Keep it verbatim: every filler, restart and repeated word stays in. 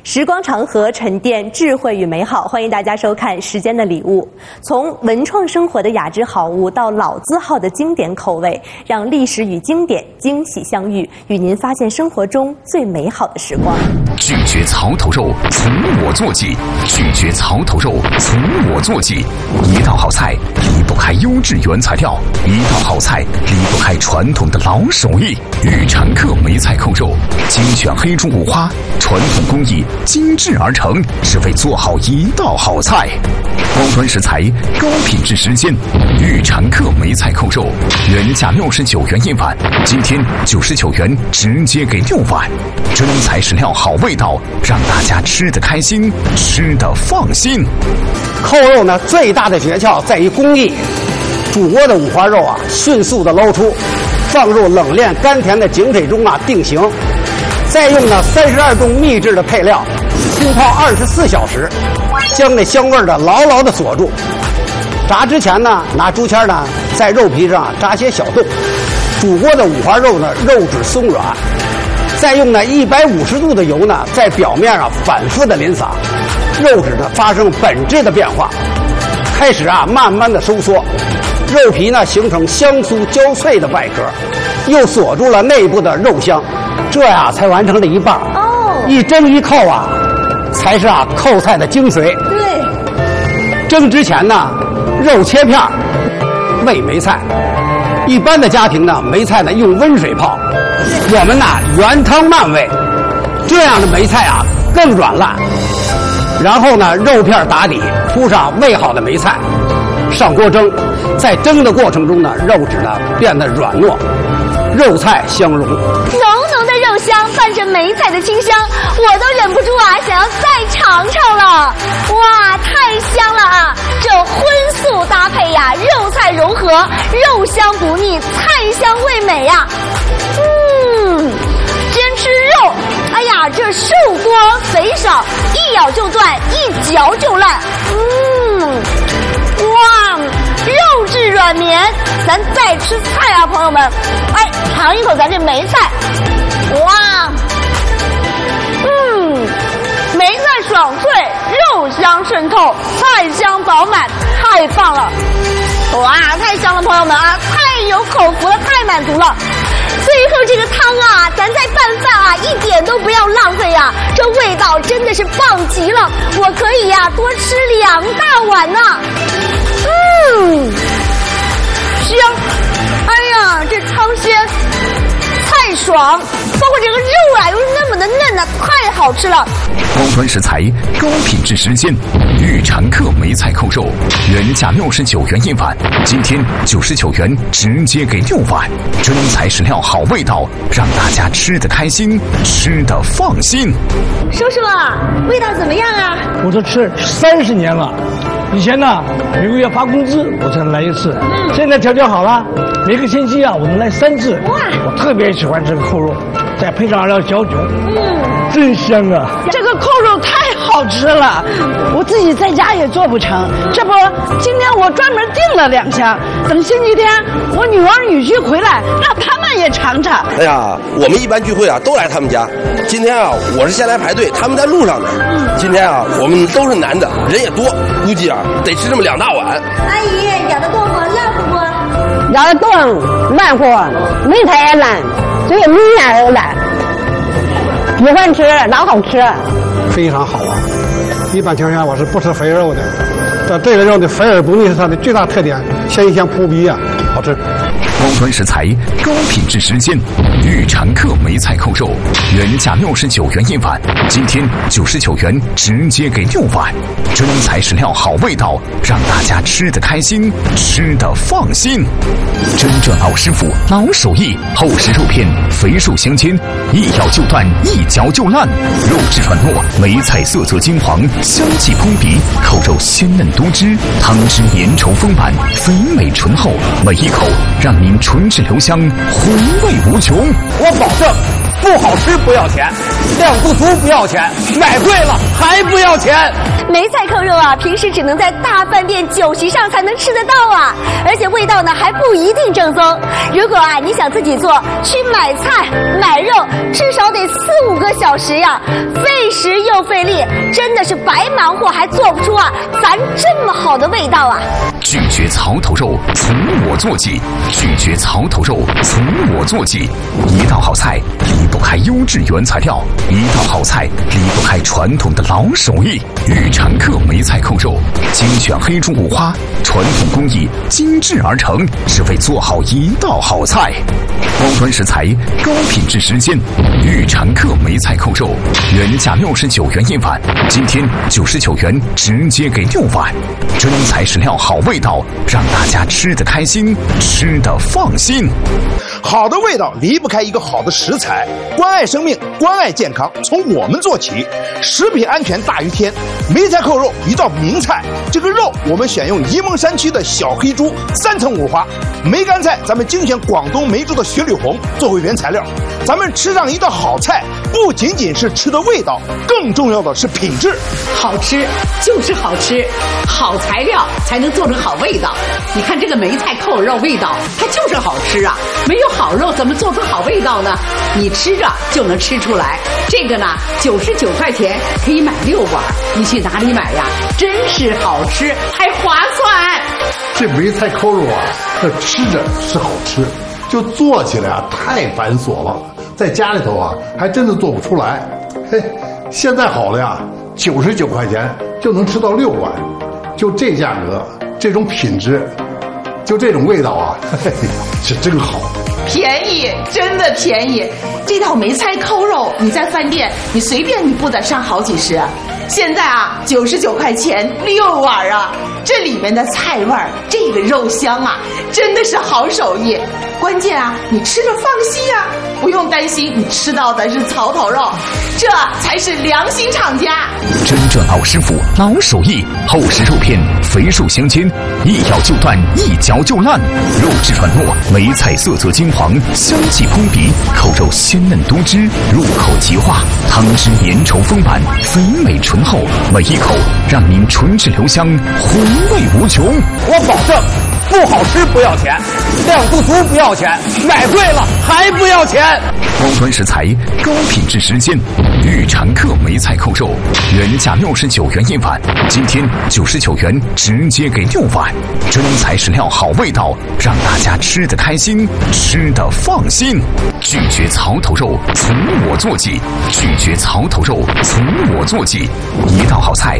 时光长河，沉淀智慧与美好。欢迎大家收看《时间的礼物》，从文创生活的雅致好物到老字号的经典口味，让历史与经典惊喜相遇，与您发现生活中最美好的时光。 拒绝槽头肉，从我做起；拒绝槽头肉，从我做起。一道好菜离不开优质原材料，一道好菜离不开传统的老手艺。玉禅客梅菜扣肉，精选黑猪五花，传统工艺精致而成，是为做好一道好菜。高端食材，高品质时间。玉禅客梅菜扣肉，原价六十九元一碗，今天九十九元直接给六碗。真材实料，好味道，让大家吃得开心，吃得放心。 扣肉呢，最大的诀窍在于工艺。煮过的五花肉啊，迅速的捞出，放入冷链甘甜的井水中啊定型，再用呢三十二种秘制的配料，浸泡二十四小时，将那香味的牢牢的锁住。炸之前呢，拿竹签呢在肉皮上扎些小洞，煮过的五花肉呢肉质松软，再用呢一百五十度的油呢在表面上反复的淋洒，肉质呢发生本质的变化，开始啊慢慢的收缩，肉皮呢形成香酥焦脆的外壳，又锁住了内部的肉香，这呀才完成了一半。哦，一蒸一扣啊，才是啊扣菜的精髓。 对， 蒸之前呢，肉切片，煨梅菜。一般的家庭呢，梅菜呢用温水泡，我们呢原汤慢煨，这样的梅菜啊更软烂。然后呢，肉片打底，铺上煨好的梅菜，上锅蒸。在蒸的过程中呢，肉质呢变得软糯，肉菜相融，浓浓的肉香伴着梅菜的清香，我都忍不住啊想要再尝尝了。哇，太香了啊！这荤素搭配呀，肉菜融合，肉香不腻，菜香味美呀。嗯，先吃肉，哎呀，这瘦多肥少，一咬就断，一嚼就烂。嗯，哇，肉质软绵，咱再吃菜啊，朋友们！哎，尝一口咱这梅菜，哇，嗯，梅菜爽脆，肉香渗透，菜香饱满，太棒了！哇，太香了，朋友们啊，太有口福了，太满足了。最后这个汤啊，咱再拌饭啊，一点都不要浪费呀、啊！这味道真的是棒极了，我可以呀、啊、多吃两大碗呢、啊。嗯，香！哎呀，这汤鲜，菜爽，包括这个肉啊，又是那么的嫩呢、啊，太好吃了。 高端食材，高品质时间。玉禅客梅菜扣肉，原价六十九元一碗，今天九十九元直接给六碗。真材实料，好味道，让大家吃得开心，吃得放心。 叔叔啊，味道怎么样啊？ 我这吃三十年了，以前呢每个月发工资我才能来一次，嗯、现在条件好了，每个星期啊我能来三次。哇，我特别喜欢这个扣肉，再配上二料小酒，嗯，真香啊！ 这个扣肉太好吃了，我自己在家也做不成，这不，今天我专门订了两箱，等星期天我女儿女婿回来，让他们也尝尝。 哎呀，我们一般聚会啊都来他们家，今天啊我是先来排队，他们在路上呢。今天啊我们都是男的，人也多，估计啊得吃这么两大碗。 阿姨，咬的豆腐烂不不？ 咬的豆烂乎，梅菜也烂，所以米面也烂。喜欢吃，老好吃， 非常好啊！一般情况下我是不吃肥肉的，但这个肉的肥而不腻是它的最大特点，鲜香扑鼻啊，好吃。 高端食材，高品质时间。玉禅客梅菜扣肉，原价六十九元一碗，今天九十九元直接给六碗。真材实料，好味道，让大家吃得开心，吃得放心。真正老师傅，老手艺，厚实肉片，肥瘦相间，一咬就断，一嚼就烂。肉质软糯，梅菜色泽金黄，香气扑鼻，扣肉鲜嫩多汁，汤汁粘稠丰满，肥美醇厚，每一口让您唇齿留香，回味无穷。 我保证，不好吃不要钱， 量不足不要钱，买贵了还不要钱。 梅菜扣肉啊，平时只能在大饭店酒席上才能吃得到啊，而且味道呢还不一定正宗。如果啊你想自己做，去买菜买肉，至少得四五个小时呀，费时又费力，真的是白忙活，还做不出啊咱这么好的味道啊。 拒绝槽头肉，从我做起；拒绝槽头肉，从我做起。一道好菜离不开优质原材料，一道好菜离不开传统的老手艺。玉禅客梅菜扣肉，精选黑猪五花，传统工艺精制而成，只为做好一道好菜。高端食材，高品质时间。玉禅客梅菜扣肉，原价六十九元一碗，今天九十九元直接给六碗。真材实料，好味道，让大家吃得开心，吃得放心。 好的味道离不开一个好的食材，关爱生命，关爱健康，从我们做起。食品安全大于天，梅菜扣肉一道名菜。这个肉我们选用沂蒙山区的小黑猪，三层五花。梅干菜咱们精选广东梅州的雪里红作为原材料。咱们吃上一道好菜，不仅仅是吃的味道，更重要的是品质。 好吃就是好吃，好材料才能做成好味道。你看这个梅菜扣肉味道，它就是好吃啊！没有好肉怎么做出好味道呢？你吃着就能吃出来。这个呢，九十九块钱可以买六碗，你去哪里买呀？真是好吃，还划算。 这梅菜扣肉啊，这吃着是好吃，就做起来啊太繁琐了，在家里头啊还真的做不出来。嘿，现在好了呀，九十九块钱就能吃到六碗，就这价格，这种品质，就这种味道啊，嘿嘿，是真好。 便宜，真的便宜！这道梅菜扣肉，你在饭店你随便你不得上好几十，现在啊九十九块钱六碗啊！这里面的菜味儿，这个肉香啊，真的是好手艺。关键啊，你吃着放心啊，不用担心你吃到的是槽头肉，这才是良心厂家。 真正老师傅，老手艺，厚实肉片，肥瘦相间，一咬就断，一嚼就烂，肉质软糯，梅菜色泽金黄，香气扑鼻，扣肉鲜嫩多汁，入口即化，汤汁粘稠丰满，肥美醇厚，每一口让您唇齿留香，回味无穷。 我保证，不好吃不要钱，量不足不要钱，买贵了还不要钱。 高端食材，高品质时间。玉禅客梅菜扣肉，原价六十九元一碗，今天九十九元直接给六碗。真材实料，好味道，让大家吃得开心，吃得放心。拒绝槽头肉，从我做起；拒绝槽头肉，从我做起。一道好菜